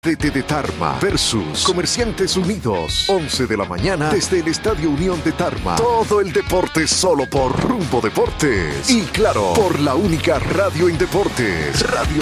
de Tarma versus Comerciantes Unidos, 11 de la mañana desde el Estadio Unión de Tarma. Todo el deporte solo por Rumbo Deportes. Y claro, por la única radio en deportes, Radio